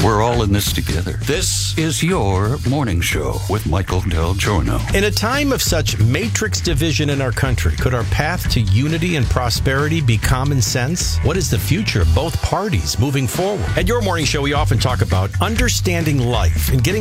We're all in this together. This is your morning show with Michael Del Giorno. In a time of such matrix division in our country, could our path to unity and prosperity be common sense? What is the future of both parties moving forward? At your morning show, we often talk about understanding life and getting